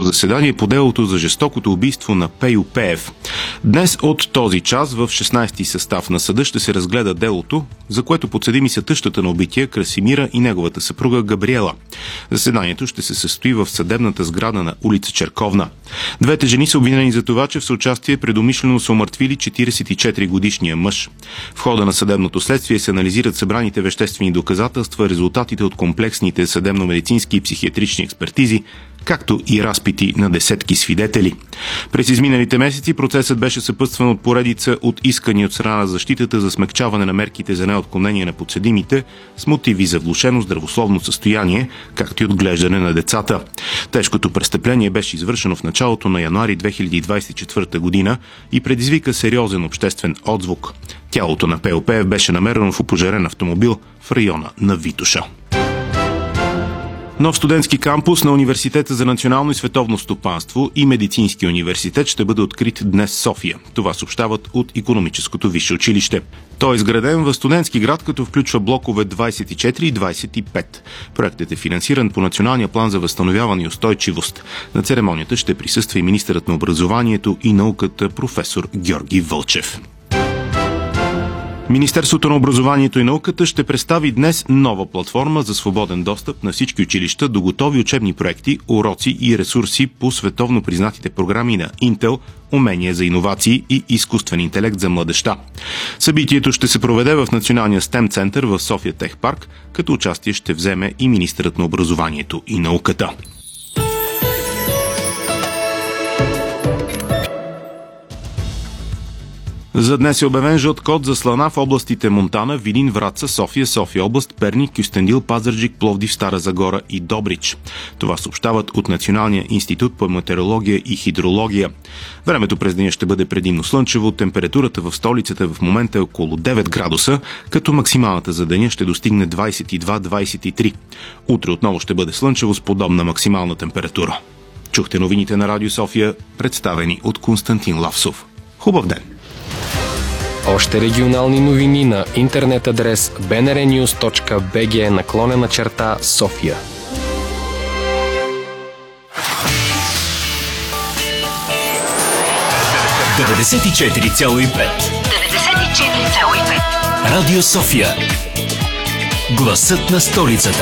заседание по делото за жестокото убийство на Пейо Пеев. Днес от този час в 16-ти състав на съда ще се разгледа делото, за което подсъдими са тъщата на убития Красимира и неговата съпруга Габриела. Заседанието ще се състои в съдебната сграда на улица Черковна. Двете жени са обвинени за това, че в съучастие предумишлено са умъртвили 44-годишния мъж. В хода на съдебното следствие се анализират събраните веществени доказателства, резултатите от комплексните съдебно-медицински и психиатрични експертизи, както и разпити на десетки свидетели. През изминалите месеци процесът беше съпътстван от поредица от искания от страна на защитата за смекчаване на мерките за неотклонение на подсъдимите с мотиви за влошено здравословно състояние, както и отглеждане на децата. Тежкото престъпление беше извършено в началото на януари 2024 година и предизвика сериозен обществен отзвук. Тялото на Пейо Пеев беше намерено в опожарен автомобил в района на Витоша. Нов студентски кампус на Университета за национално и световно стопанство и Медицински университет ще бъде открит днес в София. Това съобщават от Икономическото висше училище. Той е изграден в студентски град, като включва блокове 24 и 25. Проектът е финансиран по Националния план за възстановяване и устойчивост. На церемонията ще присъства и министърът на образованието и науката професор Георги Вълчев. Министерството на образованието и науката ще представи днес нова платформа за свободен достъп на всички училища до готови учебни проекти, уроци и ресурси по световно признатите програми на Intel, умения за иновации и изкуствен интелект за младежта. Събитието ще се проведе в Националния STEM център в София Тех Парк, като участие ще вземе и министърът на образованието и науката. За днес е обявен жълт код за слана в областите Монтана, Видин, Враца, София, София област, Перник, Кюстендил, Пазарджик, Пловдив, Стара Загора и Добрич. Това съобщават от Националния институт по метеорология и хидрология. Времето през деня ще бъде предимно слънчево, температурата в столицата в момента е около 9 градуса, като максималната за деня ще достигне 22-23. Утре отново ще бъде слънчево с подобна максимална температура. Чухте новините на Радио София, представени от Константин Лавсов. Хубав ден! Още регионални новини на интернет адрес bnrnews.bg/София. Радио София. Гласът на столицата.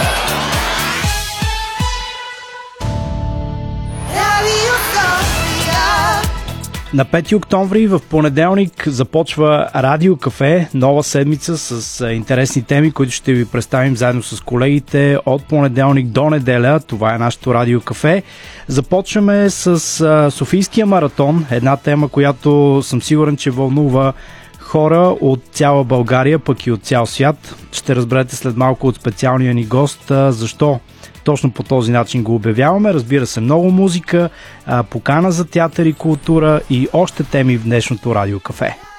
На 5 октомври в понеделник започва Радио Кафе, нова седмица с интересни теми, които ще ви представим заедно с колегите от понеделник до неделя. Това е нашето Радио Кафе. Започваме с Софийския маратон, една тема, която съм сигурен, че вълнува хора от цяла България, пък и от цял свят. Ще разберете след малко от специалния ни гост защо точно по този начин го обявяваме. Разбира се, много музика, покана за театър и култура и още теми в днешното Радио Кафе.